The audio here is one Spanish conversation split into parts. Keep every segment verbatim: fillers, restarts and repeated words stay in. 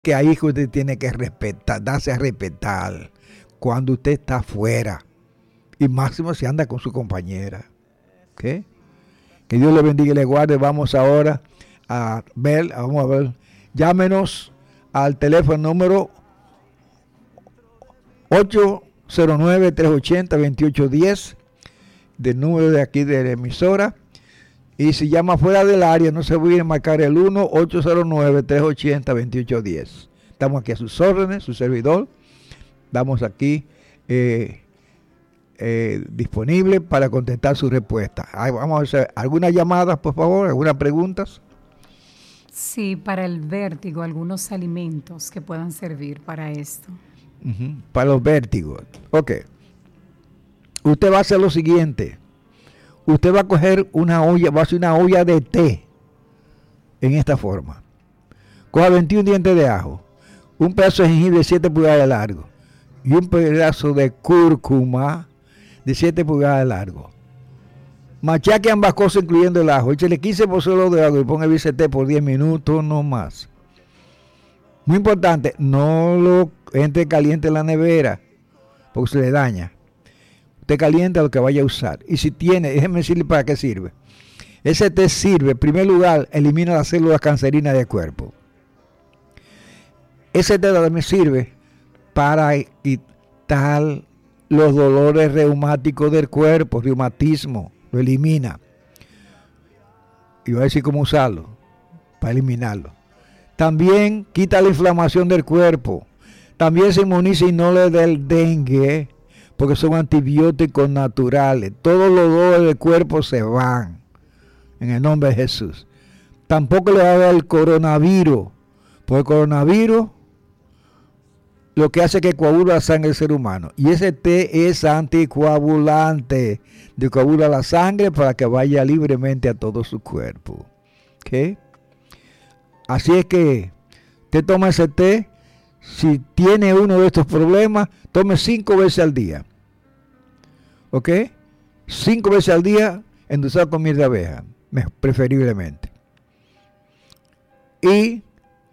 que ahí que usted tiene que respetar, darse a respetar cuando usted está afuera. Y máximo si anda con su compañera. ¿Okay? Que Dios le bendiga y le guarde. Vamos ahora a ver, vamos a ver. Llámenos al teléfono número ocho cero nueve, tres ocho cero, dos ocho uno cero del número de aquí de la emisora. Y si llama fuera del área, no se olvide marcar el uno ocho cero nueve, tres ocho cero, dos ocho uno cero. Estamos aquí a sus órdenes, su servidor. Estamos aquí eh, eh, disponibles para contestar sus respuestas. Ahí vamos a hacer algunas llamadas, por favor, algunas preguntas. Sí, para el vértigo, algunos alimentos que puedan servir para esto. Uh-huh. Para los vértigos. Ok. Usted va a hacer lo siguiente. Usted va a coger una olla, va a hacer una olla de té en esta forma. Coja veintiún dientes de ajo, un pedazo de jengibre de siete pulgadas de largo y un pedazo de cúrcuma de siete pulgadas de largo. Machaque ambas cosas incluyendo el ajo. Échale quince porciones de agua y ponga ese té por diez minutos, no más. Muy importante, no lo entre caliente en la nevera porque se le daña. Usted calienta lo que vaya a usar. Y si tiene, déjeme decirle para qué sirve. Ese té sirve, en primer lugar, elimina las células cancerinas del cuerpo. Ese té también sirve para quitar los dolores reumáticos del cuerpo, reumatismo, lo elimina. Y voy a decir cómo usarlo, para eliminarlo. También quita la inflamación del cuerpo. También se inmuniza y no le da el dengue, porque son antibióticos naturales. Todos los dolores del cuerpo se van en el nombre de Jesús. Tampoco le va a dar el coronavirus, porque el coronavirus lo que hace es que coagula la sangre del ser humano. Y ese té es anticoagulante, coagula la sangre para que vaya libremente a todo su cuerpo. ¿Okay? Así es que usted toma ese té. Si tiene uno de estos problemas, tome cinco veces al día. ¿Ok? Cinco veces al día endulzado con miel de abeja, preferiblemente. Y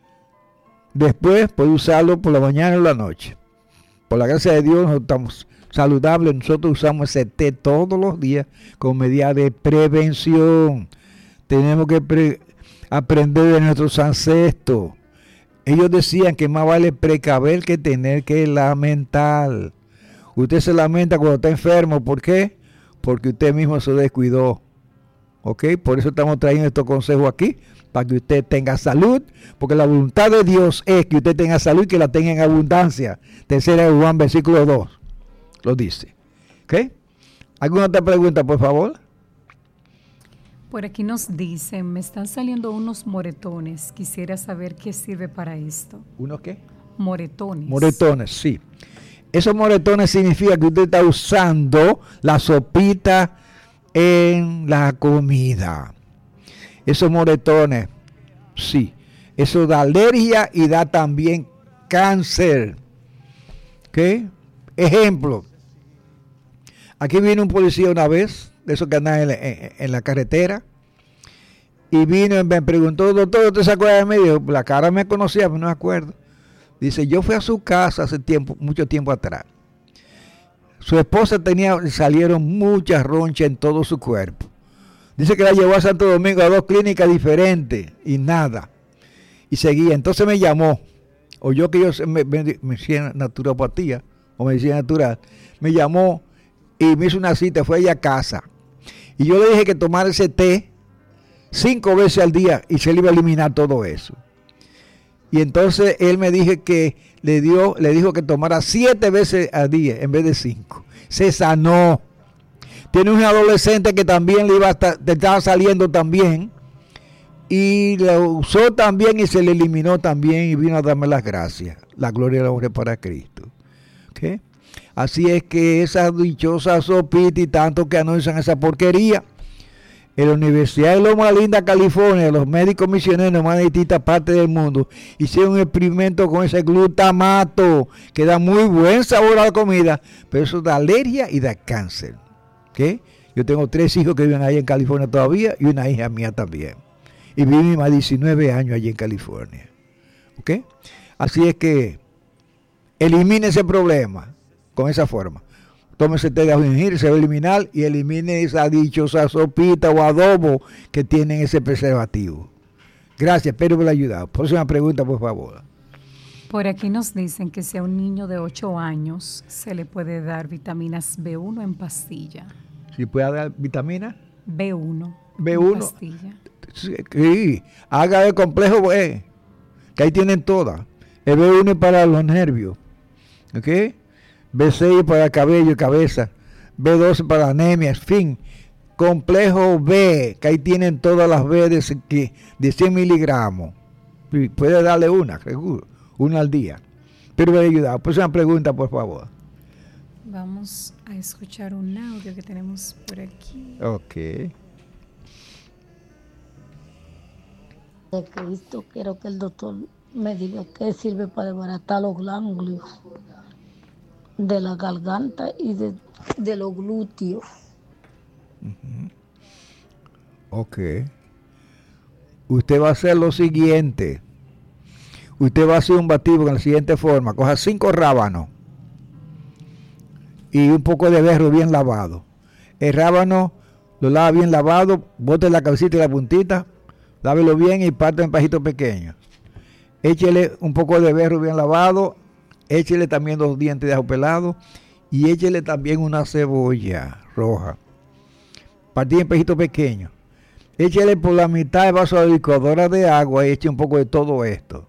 después puede usarlo por la mañana o la noche. Por la gracia de Dios, nosotros estamos saludables. Nosotros usamos ese té todos los días como medida de prevención. Tenemos que pre- aprender de nuestros ancestros. Ellos decían que más vale precaver que tener que lamentar. Usted se lamenta cuando está enfermo. ¿Por qué? Porque usted mismo se descuidó. ¿Ok? Por eso estamos trayendo estos consejos aquí, para que usted tenga salud, porque la voluntad de Dios es que usted tenga salud y que la tenga en abundancia. Tercera de Juan, versículo dos, lo dice. ¿Ok? ¿Alguna otra pregunta, por favor? Por aquí nos dicen, me están saliendo unos moretones. Quisiera saber qué sirve para esto. ¿Unos qué? Moretones. Moretones, sí. Esos moretones significa que usted está usando la sopita en la comida. Esos moretones, sí. Eso da alergia y da también cáncer. ¿Ok? Ejemplo. Aquí vino un policía una vez, de esos que andan en, en, en la carretera, y vino y me preguntó, doctor, ¿usted se acuerda de mí? Dijo, la cara me conocía, pero no me acuerdo. Dice, yo fui a su casa hace tiempo, mucho tiempo atrás. Su esposa tenía, salieron muchas ronchas en todo su cuerpo. Dice que la llevó a Santo Domingo a dos clínicas diferentes y nada. Y seguía. Entonces me llamó, oyó que yo me, me, me hacía naturopatía o medicina natural. Me llamó y me hizo una cita, fue ella a casa. Y yo le dije que tomara ese té cinco veces al día y se le iba a eliminar todo eso. Y entonces él me dijo que le dio, le dijo que tomara siete veces al día en vez de cinco. Se sanó. Tiene un adolescente que también le iba a estar, te estaba saliendo también. Y lo usó también y se le eliminó también y vino a darme las gracias. La gloria y la honra para Cristo. ¿Okay? Así es que esas dichosas sopitas y tanto que anuncian esa porquería. En la Universidad de Loma Linda, California, los médicos misioneros más de distintas partes del mundo hicieron un experimento con ese glutamato que da muy buen sabor a la comida, pero eso da alergia y da cáncer. ¿Okay? Yo tengo tres hijos que viven ahí en California todavía y una hija mía también. Y viví más de diecinueve años allí en California. ¿Okay? Así es que elimine ese problema con esa forma. Tómese té de ajo y jengibre, se va a eliminar y elimine esa dichosa sopita o adobo que tienen ese preservativo. Gracias, espero haberle ayudado. Próxima pregunta, por favor. Por aquí nos dicen que si a un niño de ocho años se le puede dar vitaminas B uno en pastilla. ¿Si puede dar vitamina? B uno. B uno. En pastilla. Sí, haga el complejo B, que ahí tienen todas. El B uno es para los nervios, ¿ok? B seis para cabello y cabeza, B doce para anemia, en fin. Complejo B, que ahí tienen todas las B de, de cien miligramos. Y puede darle una, seguro, una al día. Pero me ha ayudado. Pues una pregunta, por favor. Vamos a escuchar un audio que tenemos por aquí. Ok. De Cristo, quiero que el doctor me diga qué sirve para desbaratar los ganglios de la garganta y de, de los glúteos. Uh-huh. Ok. Usted va a hacer lo siguiente. Usted va a hacer un batido con la siguiente forma. Coja cinco rábanos y un poco de berro bien lavado. El rábano lo lava bien lavado, bote la cabecita y la puntita, lávelo bien y parte en pajitos pequeños. Échele un poco de berro bien lavado, échele también dos dientes de ajo pelado y échele también una cebolla roja. Partida en pedacitos pequeños. Échele por la mitad de vaso de licuadora de agua y eche un poco de todo esto.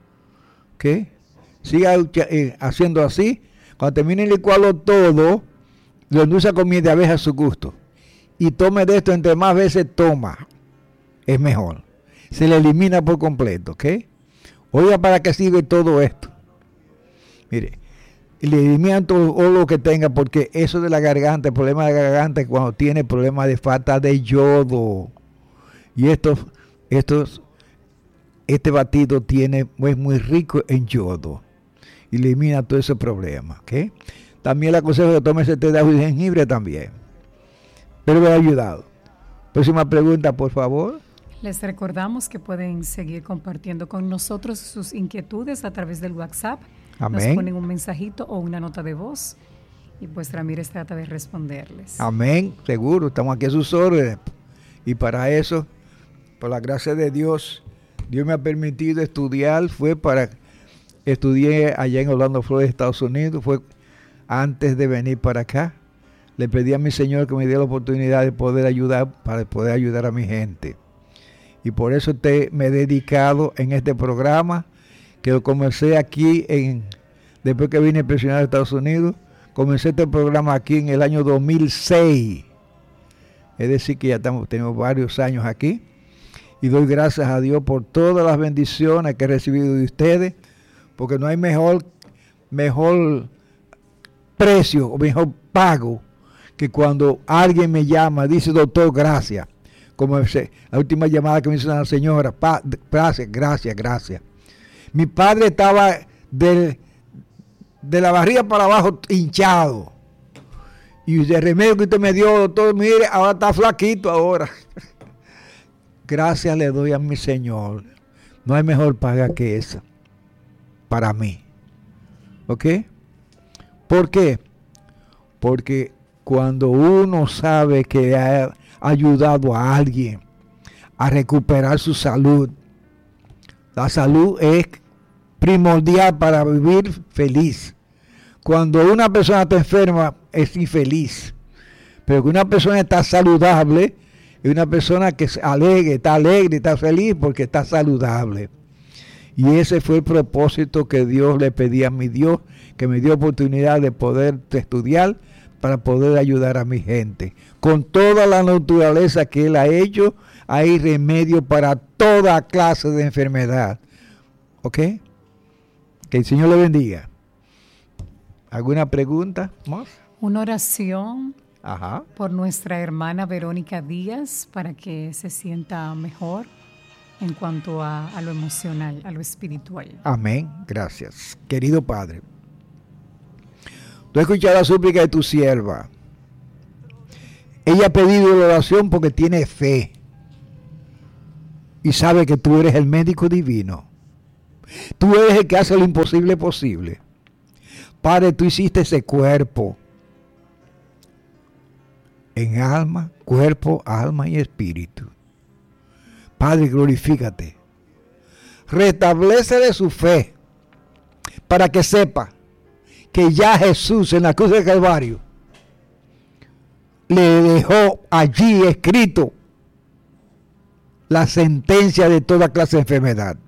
¿Ok? Siga eh, haciendo así. Cuando termine de licuarlo todo, lo endulza con miel de abeja a su gusto. Y tome de esto, entre más veces toma, es mejor. Se le elimina por completo, ¿ok? Oiga, ¿para qué sirve todo esto? Mire, le eliminan todo lo que tenga, porque eso de la garganta, el problema de la garganta es cuando tiene problemas de falta de yodo. Y estos, estos, este batido tiene, es muy rico en yodo. Y elimina todo ese problema, ¿ok? También le aconsejo que tome ese té de ajo y jengibre también. Pero me ha ayudado. Próxima pregunta, por favor. Les recordamos que pueden seguir compartiendo con nosotros sus inquietudes a través del WhatsApp. Amén. Nos ponen un mensajito o una nota de voz y pues Ramírez trata de responderles. Amén, seguro, estamos aquí a sus órdenes. Y para eso, por la gracia de Dios, Dios me ha permitido estudiar, fue para, estudié allá en Orlando, Florida, Estados Unidos, fue antes de venir para acá. Le pedí a mi Señor que me diera la oportunidad de poder ayudar, para poder ayudar a mi gente. Y por eso te, me he dedicado en este programa, que lo comencé aquí, en, después que vine a presionar a Estados Unidos, comencé este programa aquí en el año dos mil seis. Es decir, que ya estamos, tenemos varios años aquí. Y doy gracias a Dios por todas las bendiciones que he recibido de ustedes, porque no hay mejor, mejor precio o mejor pago que cuando alguien me llama, dice, doctor, gracias. Como la última llamada que me hizo una señora, pa, gracias, gracias, gracias. Mi padre estaba de, de la barriga para abajo hinchado. Y de remedio que usted me dio, doctor, mire, ahora está flaquito ahora. Gracias le doy a mi Señor. No hay mejor paga que esa para mí. ¿Ok? ¿Por qué? Porque cuando uno sabe que ha ayudado a alguien a recuperar su salud, la salud es primordial para vivir feliz. Cuando una persona está enferma, es infeliz. Pero que una persona está saludable, es una persona que es alegre, está alegre, está feliz porque está saludable. Y ese fue el propósito que Dios le pedía a mi Dios, que me dio oportunidad de poder estudiar para poder ayudar a mi gente. Con toda la naturaleza que Él ha hecho, hay remedio para toda clase de enfermedad. ¿Ok? Que el Señor le bendiga. ¿Alguna pregunta más? Una oración Ajá. por nuestra hermana Verónica Díaz para que se sienta mejor en cuanto a, a lo emocional, a lo espiritual. Amén. Gracias. Querido Padre, tú has escuchado la súplica de tu sierva. Ella ha pedido la oración porque tiene fe y sabe que tú eres el médico divino. Tú eres el que hace lo imposible posible. Padre, tú hiciste ese cuerpo en alma, cuerpo, alma y espíritu. Padre, glorifícate. Restablécele su fe para que sepa que ya Jesús en la cruz del Calvario le dejó allí escrito la sentencia de toda clase de enfermedad.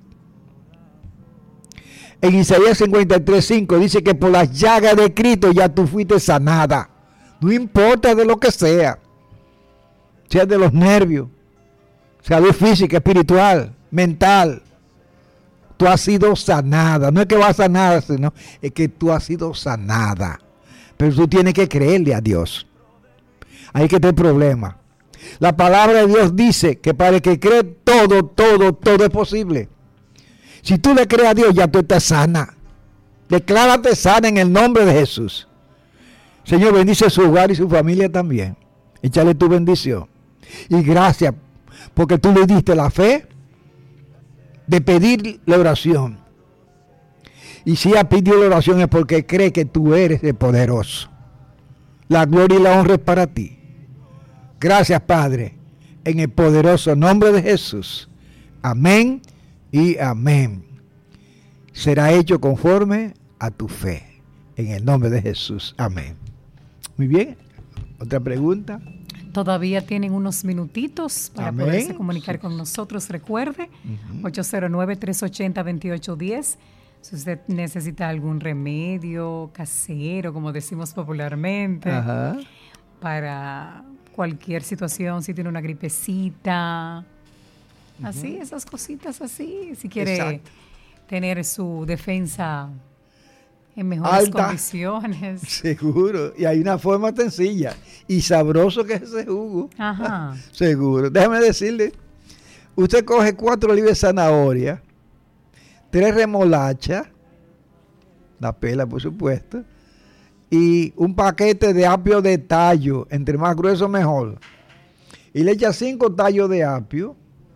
En Isaías cincuenta y tres cinco dice que por las llagas de Cristo ya tú fuiste sanada. No importa de lo que sea, sea de los nervios, salud física, espiritual, mental. Tú has sido sanada. No es que vas a sanar, sino es que tú has sido sanada. Pero tú tienes que creerle a Dios. Ahí que está el problema. La palabra de Dios dice que para el que cree todo, todo, todo es posible. Si tú le crees a Dios, ya tú estás sana. Declárate sana en el nombre de Jesús. Señor, bendice su hogar y su familia también. Échale tu bendición. Y gracias porque tú le diste la fe de pedir la oración. Y si ha pedido la oración es porque cree que tú eres el poderoso. La gloria y la honra es para ti. Gracias, Padre, en el poderoso nombre de Jesús. Amén y amén. Será hecho conforme a tu fe. En el nombre de Jesús. Amén. Muy bien. ¿Otra pregunta? Todavía tienen unos minutitos para Amén. poderse comunicar sí. con nosotros. Recuerde, uh-huh. ocho cero nueve, tres ocho cero, dos ocho uno cero. Si usted necesita algún remedio casero, como decimos popularmente, uh-huh. para cualquier situación, si tiene una gripecita, uh-huh. así, esas cositas así. Si quiere Exacto. tener su defensa en mejores alta, condiciones. Seguro. Y hay una forma sencilla y sabroso que es ese jugo. Ajá. Seguro. Déjame decirle, usted coge cuatro libras de zanahoria, tres remolachas, la pela por supuesto, y un paquete de apio de tallo, entre más grueso mejor. Y le echa cinco tallos de apio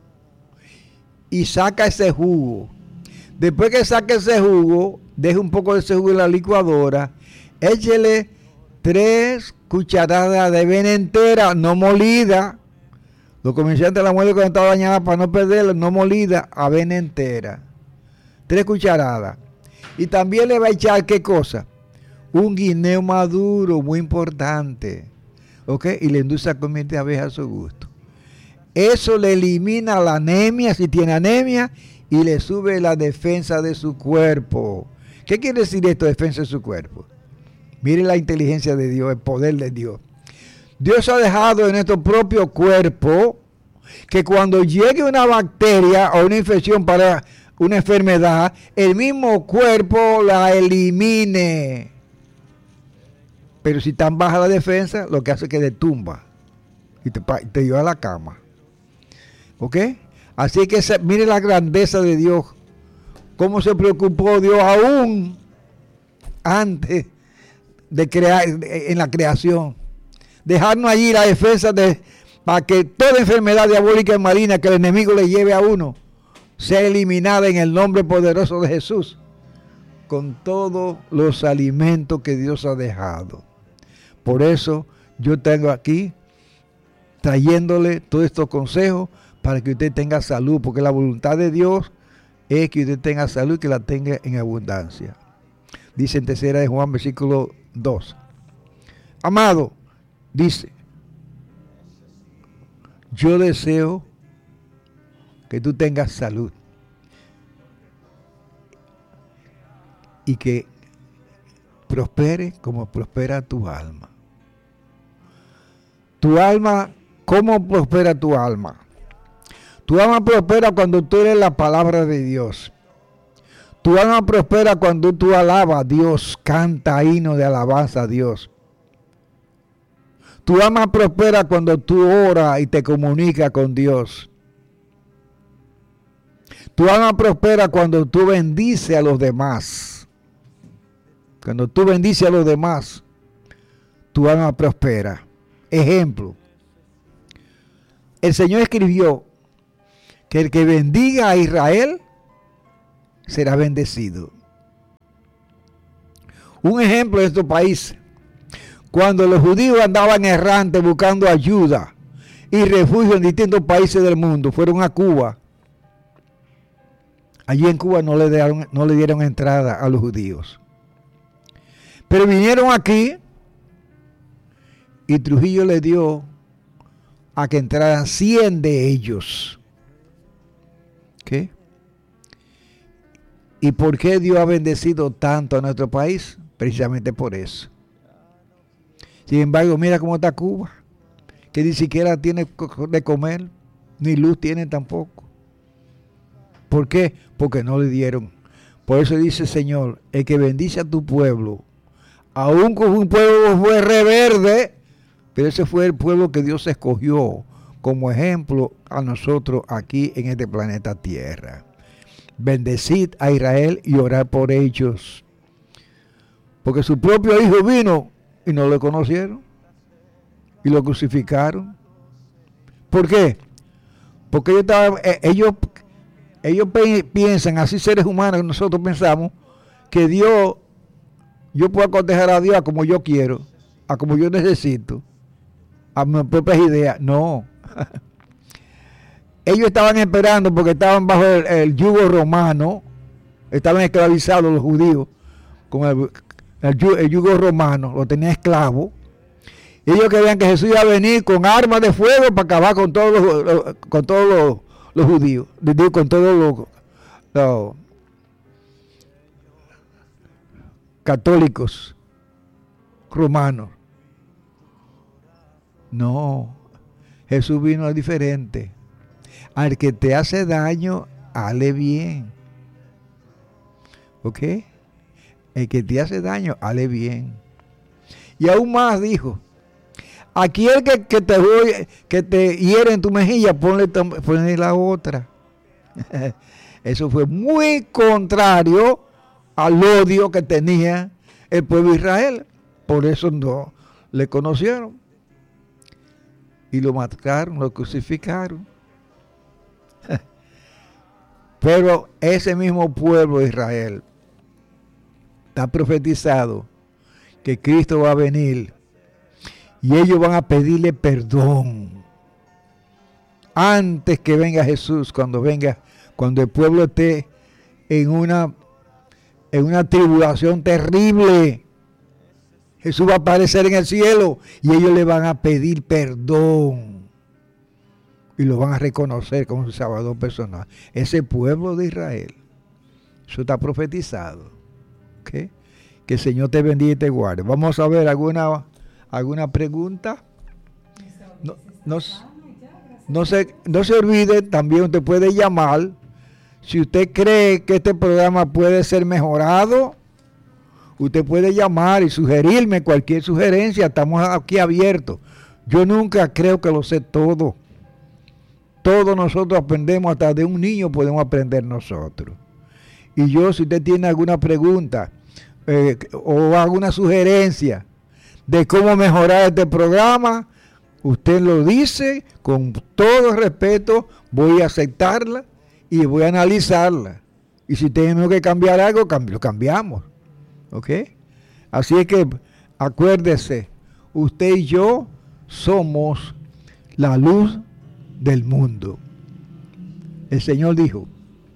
y saca ese jugo. Después que saque ese jugo, deje un poco de ese jugo en la licuadora, échele tres cucharadas de avena entera, no molida. Los comerciantes la muelen cuando está dañada para no perderla, no molida, avena entera. Tres cucharadas. Y también le va a echar, ¿qué cosa? Un guineo maduro, muy importante. ¿Ok? Y le induce a comer de abeja a su gusto. Eso le elimina la anemia, si tiene anemia, y le sube la defensa de su cuerpo. ¿Qué quiere decir esto, defensa de su cuerpo? Mire la inteligencia de Dios, el poder de Dios. Dios ha dejado en nuestro propio cuerpo que cuando llegue una bacteria o una infección para una enfermedad, el mismo cuerpo la elimine. Pero si tan baja la defensa, lo que hace es que te tumba y te, te lleva a la cama. ¿Ok? Así que se, mire la grandeza de Dios, cómo se preocupó Dios aún antes de crear, en la creación. Dejarnos allí la defensa de, para que toda enfermedad diabólica y maligna que el enemigo le lleve a uno sea eliminada en el nombre poderoso de Jesús, con todos los alimentos que Dios ha dejado. Por eso yo tengo aquí trayéndole todos estos consejos para que usted tenga salud, porque la voluntad de Dios es que usted tenga salud y que la tenga en abundancia. Dice en tercera de Juan, versículo dos. Amado, dice, yo deseo que tú tengas salud y que prospere como prospera tu alma. Tu alma, ¿cómo prospera tu alma? Tu alma prospera cuando tú eres la palabra de Dios. Tu alma prospera cuando tú alabas a Dios, canta himno de alabanza a Dios. Tu alma prospera cuando tú oras y te comunicas con Dios. Tu alma prospera cuando tú bendices a los demás. Cuando tú bendices a los demás, tu alma prospera. Ejemplo, el Señor escribió que el que bendiga a Israel será bendecido. Un ejemplo de estos países, cuando los judíos andaban errantes buscando ayuda y refugio en distintos países del mundo, fueron a Cuba. Allí en Cuba no le dieron, no le dieron entrada a los judíos. Pero vinieron aquí y Trujillo le dio a que entraran cien de ellos. ¿Qué? ¿Y por qué Dios ha bendecido tanto a nuestro país? Precisamente por eso. Sin embargo, mira cómo está Cuba, que ni siquiera tiene de comer, ni luz tiene tampoco. ¿Por qué? Porque no le dieron. Por eso dice el Señor, el que bendice a tu pueblo, aún con un pueblo fue reverde, pero ese fue el pueblo que Dios escogió como ejemplo a nosotros aquí en este planeta Tierra. Bendecid a Israel y orad por ellos. Porque su propio hijo vino y no lo conocieron y lo crucificaron. ¿Por qué? Porque ellos, estaban, ellos, ellos piensan, así seres humanos, nosotros pensamos que Dios, yo puedo cotejar a Dios a como yo quiero, a como yo necesito, a mis propias ideas. No. Ellos estaban esperando porque estaban bajo el, el yugo romano, estaban esclavizados los judíos con el, el, el yugo romano, lo tenían esclavo. Ellos querían que Jesús iba a venir con armas de fuego para acabar con todos los, los con todos los, los judíos, con todos los, los católicos romanos. No, Jesús vino a diferente. Al que te hace daño, hale bien. ¿Ok? El que te hace daño, hale bien. Y aún más dijo, aquí el que, que, te, que te hiere en tu mejilla, ponle, ponle la otra. Eso fue muy contrario al odio que tenía el pueblo de Israel. Por eso no le conocieron. Y lo mataron, lo crucificaron. Pero ese mismo pueblo de Israel está profetizado que Cristo va a venir y ellos van a pedirle perdón antes que venga Jesús, cuando venga, cuando el pueblo esté en una en una tribulación terrible. Jesús va a aparecer en el cielo y ellos le van a pedir perdón y lo van a reconocer como su Salvador personal. Ese pueblo de Israel, eso está profetizado. ¿Okay? Que el Señor te bendiga y te guarde. Vamos a ver alguna alguna pregunta. No, no, no, se, no se olvide, también usted puede llamar si usted cree que este programa puede ser mejorado. Usted puede llamar y sugerirme cualquier sugerencia. Estamos aquí abiertos. Yo nunca creo que lo sé todo. Todos nosotros aprendemos, hasta de un niño podemos aprender nosotros. Y yo, si usted tiene alguna pregunta eh, o alguna sugerencia de cómo mejorar este programa, usted lo dice con todo respeto, voy a aceptarla y voy a analizarla. Y si tenemos que cambiar algo, lo cambiamos. ¿Ok? Así es que acuérdese, usted y yo somos la luz del mundo. El Señor dijo,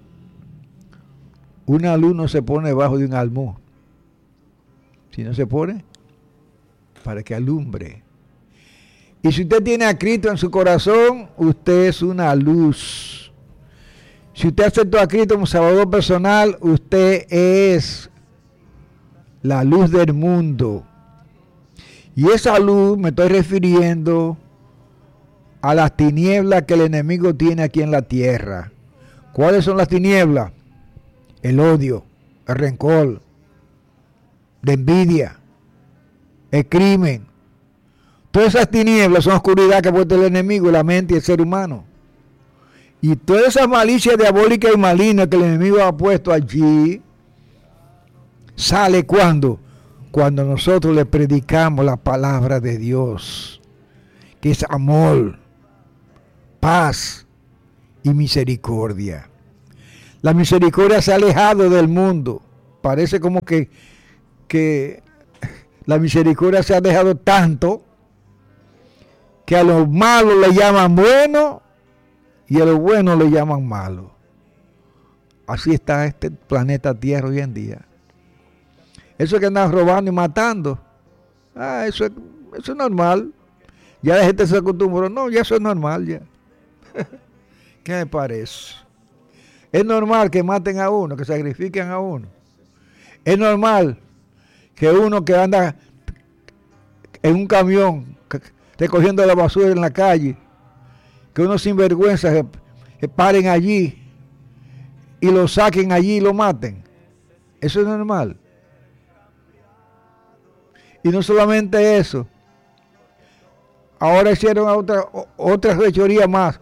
una luz no se pone debajo de un almud, sino se pone para que alumbre. Y si usted tiene a Cristo en su corazón, usted es una luz. Si usted aceptó a Cristo como Salvador personal, usted es la luz del mundo. Y esa luz me estoy refiriendo a las tinieblas que el enemigo tiene aquí en la tierra. ¿Cuáles son las tinieblas? El odio, el rencor, la envidia, el crimen. Todas esas tinieblas son oscuridad que ha puesto el enemigo en la mente y el ser humano. Y toda esa malicia diabólica y maligna que el enemigo ha puesto allí, sale cuando, cuando nosotros le predicamos la palabra de Dios, que es amor, paz y misericordia. La misericordia se ha alejado del mundo. Parece como que, que la misericordia se ha dejado tanto que a los malos le llaman bueno y a los buenos le llaman malo. Así está este planeta Tierra hoy en día. Eso que andan robando y matando, ah, eso, es, eso es normal. Ya la gente se acostumbró, no, ya eso es normal ya. ¿Qué me parece? Es normal que maten a uno, que sacrifiquen a uno. Es normal que uno que anda en un camión recogiendo la basura en la calle, que unos sinvergüenzas se, se paren allí y lo saquen allí y lo maten. Eso es normal. Y no solamente eso. Ahora hicieron otra, otra fechoría más.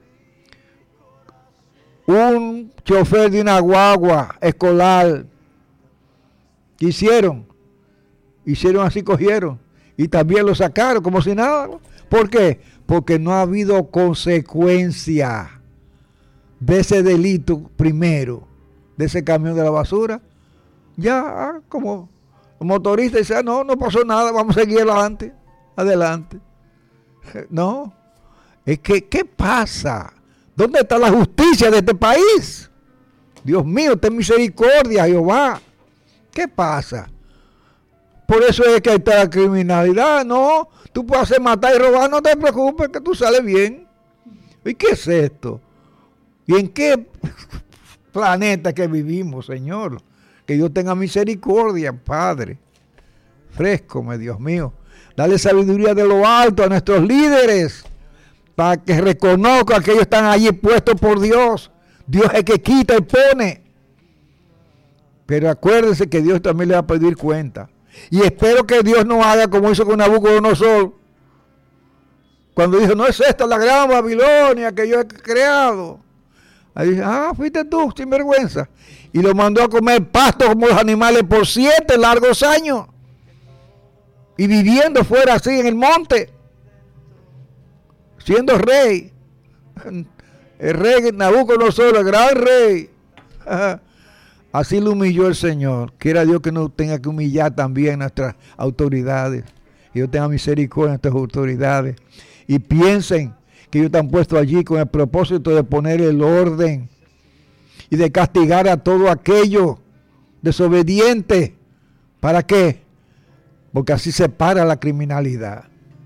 Un chofer de una guagua escolar. ¿Qué hicieron? Hicieron así, cogieron. Y también lo sacaron como si nada. ¿Por qué? Porque no ha habido consecuencia de ese delito primero, de ese camión de la basura. Ya, como el motorista dice, ah, no, no pasó nada, vamos a seguir adelante, adelante. No, es que, ¿qué pasa? ¿Dónde está la justicia de este país? Dios mío, ten misericordia, Jehová. ¿Qué pasa? Por eso es que está la criminalidad, no. Tú puedes hacer matar y robar, no te preocupes, que tú sales bien. ¿Y qué es esto? ¿Y en qué planeta que vivimos, Señor? Que Dios tenga misericordia, Padre. Frescome, Dios mío. Dale sabiduría de lo alto a nuestros líderes, para que reconozcan que ellos están allí puestos por Dios. Dios es el que quita y pone. Pero acuérdense que Dios también le va a pedir cuenta. Y espero que Dios no haga como hizo con Nabucodonosor. Cuando dijo, no es esta la gran Babilonia que yo he creado. Ahí dice, ah, fuiste tú, sin vergüenza. Y lo mandó a comer pasto como los animales por siete largos años. Y viviendo fuera así en el monte. Siendo rey. El rey Nabucodonosor, el gran rey. Así lo humilló el Señor. Quiera Dios que no tenga que humillar también nuestras autoridades. Que Dios tenga misericordia de nuestras autoridades. Y piensen que ellos están puestos allí con el propósito de poner el orden y de castigar a todo aquello desobediente. ¿Para qué? Porque así se para la criminalidad.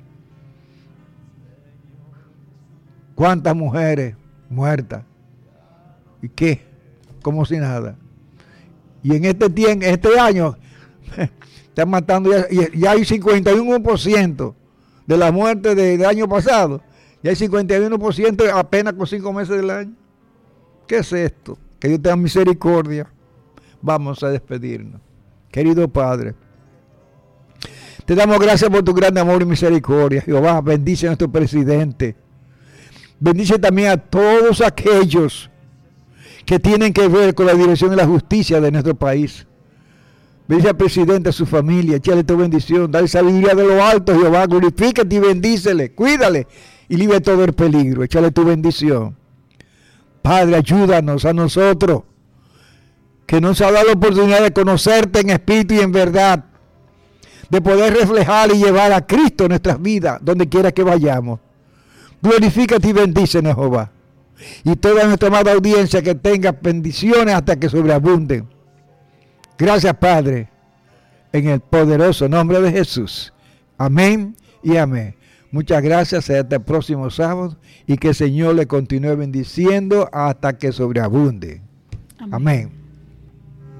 ¿Cuántas mujeres muertas? ¿Y qué? Como si nada. Y en este tiempo, este año, están matando, ya, ya hay cincuenta y uno por ciento de la muerte de, del año pasado. Ya hay cincuenta y uno por ciento apenas con cinco meses del año. ¿Qué es esto? Que Dios tenga misericordia. Vamos a despedirnos. Querido Padre, te damos gracias por tu gran amor y misericordia. Jehová, bendice a nuestro presidente. Bendice también a todos aquellos que tienen que ver con la dirección y la justicia de nuestro país. Bendice al presidente, a su familia, échale tu bendición, dale sabiduría de lo alto, Jehová, glorifícate y bendícele, cuídale y libre todo el peligro, échale tu bendición. Padre, ayúdanos a nosotros, que nos ha dado la oportunidad de conocerte en espíritu y en verdad, de poder reflejar y llevar a Cristo en nuestras vidas, donde quiera que vayamos. Glorifícate y bendícenos, Jehová. Y toda nuestra amada audiencia que tenga bendiciones hasta que sobreabunden. Gracias, Padre, en el poderoso nombre de Jesús. Amén y amén. Muchas gracias, hasta el próximo sábado y que el Señor le continúe bendiciendo hasta que sobreabunde. Amén. Amén.